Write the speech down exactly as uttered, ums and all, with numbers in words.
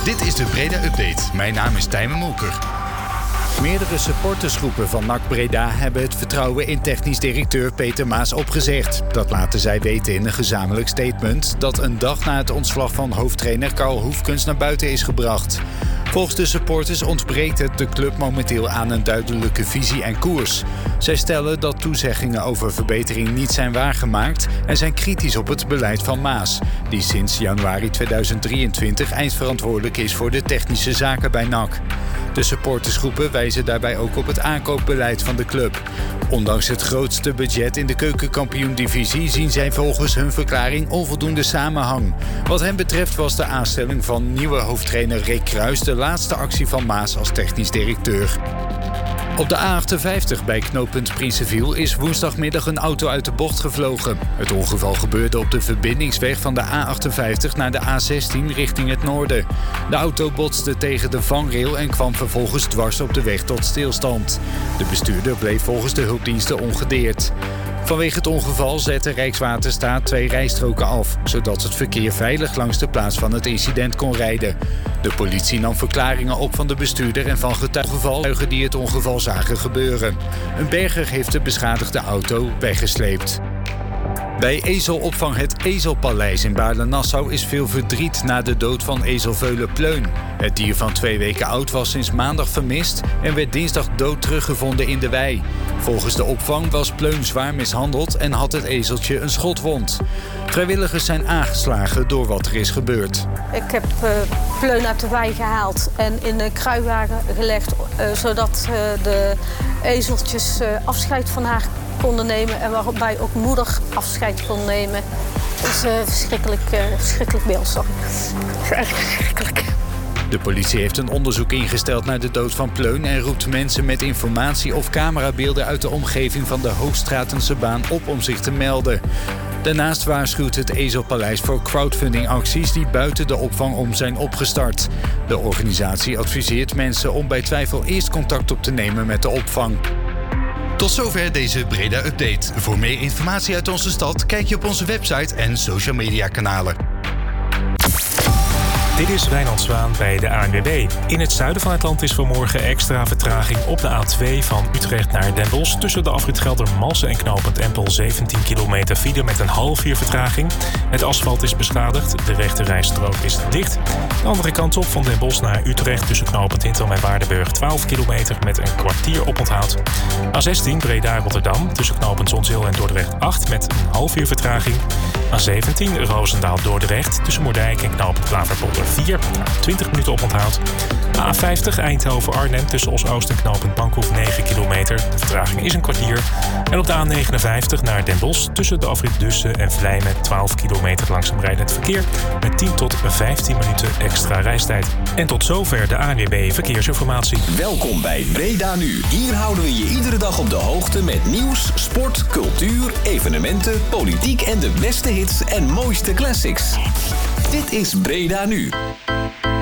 Dit is de Breda Update. Mijn naam is Tijmen Molker. Meerdere supportersgroepen van N A C Breda hebben het vertrouwen in technisch directeur Peter Maas opgezegd. Dat laten zij weten in een gezamenlijk statement dat een dag na het ontslag van hoofdtrainer Karl Hoefkens naar buiten is gebracht. Volgens de supporters ontbreekt het de club momenteel aan een duidelijke visie en koers. Zij stellen dat toezeggingen over verbetering niet zijn waargemaakt en zijn kritisch op het beleid van Maas, die sinds januari tweeduizend drieëntwintig eindverantwoordelijk is voor de technische zaken bij N A C. De supportersgroepen wijzen daarbij ook op het aankoopbeleid van de club. Ondanks het grootste budget in de keukenkampioen-divisie zien zij volgens hun verklaring onvoldoende samenhang. Wat hen betreft was de aanstelling van nieuwe hoofdtrainer Rick Kruis de laatste actie van Maas als technisch directeur. Op de A achtenvijftig bij knooppunt Prinsenviel is woensdagmiddag een auto uit de bocht gevlogen. Het ongeval gebeurde op de verbindingsweg van de A achtenvijftig naar de A zestien richting het noorden. De auto botste tegen de vangrail en kwam vervolgens dwars op de weg tot stilstand. De bestuurder bleef volgens de hulpdiensten ongedeerd. Vanwege het ongeval zette Rijkswaterstaat twee rijstroken af, zodat het verkeer veilig langs de plaats van het incident kon rijden. De politie nam verklaringen op van de bestuurder en van getuigen die het ongeval zagen gebeuren. Een berger heeft de beschadigde auto weggesleept. Bij ezelopvang Het Ezelpaleis in Baarle-Nassau is veel verdriet na de dood van ezelveulen Pleun. Het dier van twee weken oud was sinds maandag vermist en werd dinsdag dood teruggevonden in de wei. Volgens de opvang was Pleun zwaar mishandeld en had het ezeltje een schotwond. Vrijwilligers zijn aangeslagen door wat er is gebeurd. Ik heb uh, Pleun uit de wei gehaald en in een kruiwagen gelegd, uh, zodat uh, de ezeltjes uh, afscheid van haar konden nemen en waarbij ook moeder afscheid kon nemen. Dat is een uh, verschrikkelijk, uh, verschrikkelijk beeld, sorry. Dat is echt verschrikkelijk. De politie heeft een onderzoek ingesteld naar de dood van Pleun en roept mensen met informatie of camerabeelden uit de omgeving van de Hoogstratense baan op om zich te melden. Daarnaast waarschuwt het Ezelpaleis voor crowdfundingacties die buiten de opvang om zijn opgestart. De organisatie adviseert mensen om bij twijfel eerst contact op te nemen met de opvang. Tot zover deze Breda Update. Voor meer informatie uit onze stad kijk je op onze website en social media kanalen. Dit is Wijnand Zwaan bij de A N W B. In het zuiden van het land is vanmorgen extra vertraging op de A twee van Utrecht naar Den Bosch. Tussen de afrit Geldermalsen en knooppunt Empel zeventien kilometer file met een half uur vertraging. Het asfalt is beschadigd, de rechterrijstrook is dicht. De andere kant op van Den Bosch naar Utrecht tussen knooppunt Hintom en Waardenburg twaalf kilometer met een kwartier oponthoud. A zestien Breda-Rotterdam tussen knooppunt Zonzeel en Dordrecht acht met een half uur vertraging. A zeventien Roosendaal-Dordrecht tussen Moerdijk en knooppunt Klaverpolder vier, twintig minuten oponthoud. A vijftig Eindhoven-Arnhem tussen Os-Oost en knooppunt Bankhoef negen kilometer. De vertraging is een kwartier. En op de A negenenvijftig naar Den Bosch tussen de afrit Dussen en Vlijmen twaalf kilometer langzaam rijdend verkeer met tien tot vijftien minuten extra reistijd. En tot zover de A N W B Verkeersinformatie. Welkom bij Breda Nu. Hier houden we je iedere dag op de hoogte met nieuws, sport, cultuur, evenementen, politiek en de beste hits en mooiste classics. Dit is Breda Nu.